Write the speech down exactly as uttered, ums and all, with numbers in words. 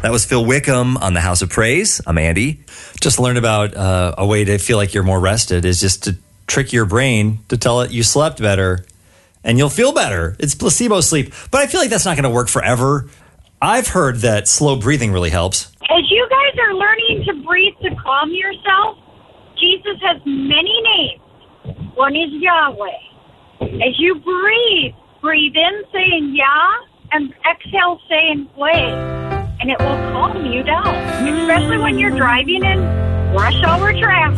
That was Phil Wickham on the House of Praise. I'm Andy. Just learned about uh, a way to feel like you're more rested is just to trick your brain to tell it you slept better and you'll feel better. It's placebo sleep. But I feel like that's not going to work forever. I've heard that slow breathing really helps. As you guys are learning to breathe to calm yourself, Jesus has many names. One is Yahweh. As you breathe, breathe in saying Yah and exhale saying Way, and it will calm you down, especially when you're driving in rush hour traffic.